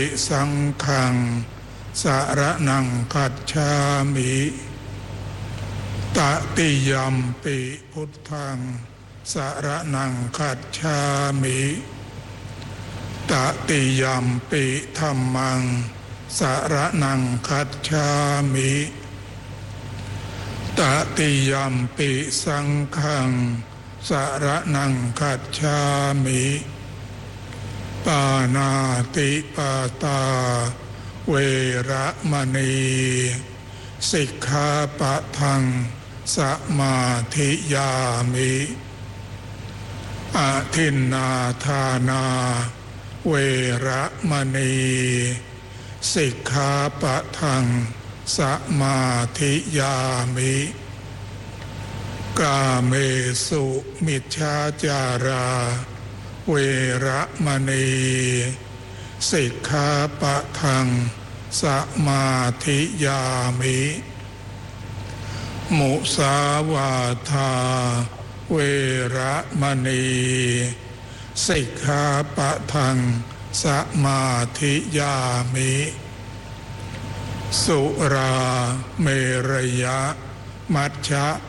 สังฆังสรณังคัจฉามิตติยัมปิพุทธังสรณังคัจฉามิตติยัมปิธัมมังสรณังคัจฉามิตติยัมปิสังฆังสรณังคัจฉามิปานาติปาตาเวระมณีสิกขาปะทังสมาธิยามิอาทินนาทานาเวระมณีสิกขาปะทังสมาธิยามิกาเมสุมิจฉาจาราเวระมณีสิกขาปะทังสมาธิยามิมุสาวาทาเวระมณีสิกขาปะทังสมาธิยามิสุราเมรยะมัชฌะ